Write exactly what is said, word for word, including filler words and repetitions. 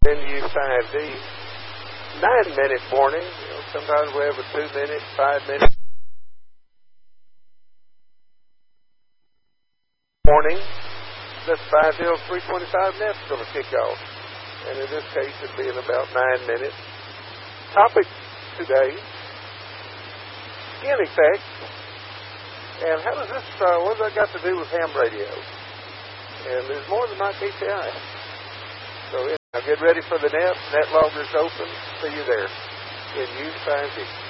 N U five D. Nine-minute warning. You know, sometimes we have a two-minute, five-minute warning. This five Hill three twenty-five net's going to kick off. And in this case, it'll be in about nine minutes. Topic today, skin effects. And how does this, uh, what has that got to do with ham radio? And there's more than my K T I. So now get ready for the net. Net logger's open. See you there in U five D.